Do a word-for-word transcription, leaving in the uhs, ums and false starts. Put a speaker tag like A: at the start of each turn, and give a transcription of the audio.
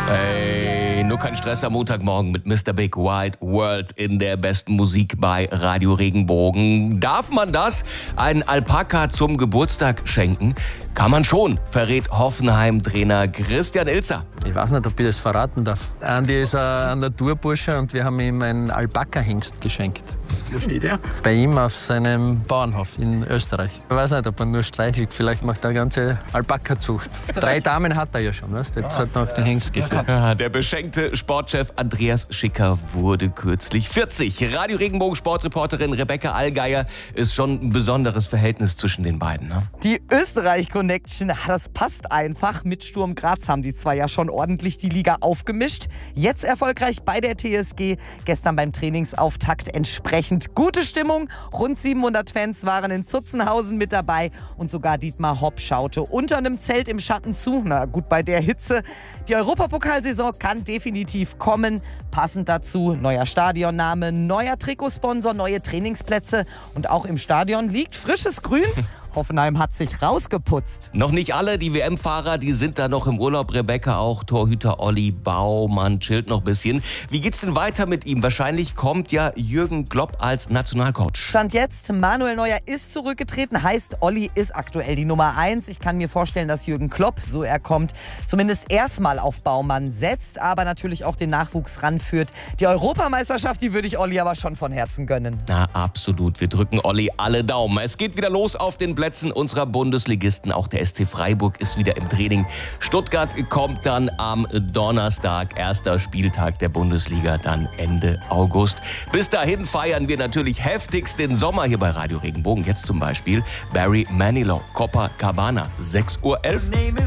A: Hey, nur kein Stress am Montagmorgen mit Mister Big Wide World in der besten Musik bei Radio Regenbogen. Darf man das? Einen Alpaka zum Geburtstag schenken? Kann man schon, verrät Hoffenheim-Trainer Christian Ilzer.
B: Ich weiß nicht, ob ich das verraten darf. Andi ist ein Naturbursche und wir haben ihm einen Alpaka-Hengst geschenkt.
C: Wo steht er?
B: Bei ihm auf seinem Bauernhof in Österreich. Ich weiß nicht, ob er nur streichelt. Vielleicht macht er eine ganze Alpaka-Zucht. Drei Damen hat er ja schon, weißt? Jetzt hat noch den Hengst gefehlt.
A: Ja, der beschenkte Sportchef Andreas Schicker wurde kürzlich vierzig. Radio Regenbogen Sportreporterin Rebecca Allgeier ist schon ein besonderes Verhältnis zwischen den beiden. Ne?
D: Die Österreich-Connection, das passt einfach. Mit Sturm Graz haben die zwei ja schon ordentlich die Liga aufgemischt. Jetzt erfolgreich bei der T S G. Gestern beim Trainingsauftakt entsprechend gute Stimmung. Rund siebenhundert Fans waren in Zutzenhausen mit dabei. Und sogar Dietmar Hopp schaute unter einem Zelt im Schatten zu. Na gut, bei der Hitze. Die Europapokalsaison kann definitiv kommen. Passend dazu neuer Stadionname, neuer Trikotsponsor, neue Trainingsplätze. Und auch im Stadion liegt frisches Grün. Hoffenheim hat sich rausgeputzt.
A: Noch nicht alle, die W M-Fahrer, die sind da noch im Urlaub. Rebecca, auch Torhüter Olli Baumann chillt noch ein bisschen. Wie geht's denn weiter mit ihm? Wahrscheinlich kommt ja Jürgen Klopp als Nationalcoach.
D: Stand jetzt, Manuel Neuer ist zurückgetreten, heißt Olli ist aktuell die Nummer eins. Ich kann mir vorstellen, dass Jürgen Klopp, so er kommt, zumindest erstmal auf Baumann setzt, aber natürlich auch den Nachwuchs ranführt. Die Europameisterschaft, die würde ich Olli aber schon von Herzen gönnen.
A: Na, absolut. Wir drücken Olli alle Daumen. Es geht wieder los auf den Plätzen unserer Bundesligisten. Auch der S C Freiburg ist wieder im Training. Stuttgart kommt dann am Donnerstag, erster Spieltag der Bundesliga, dann Ende August. Bis dahin feiern wir natürlich heftigst den Sommer hier bei Radio Regenbogen. Jetzt zum Beispiel Barry Manilow, Copacabana, sechs Uhr elf.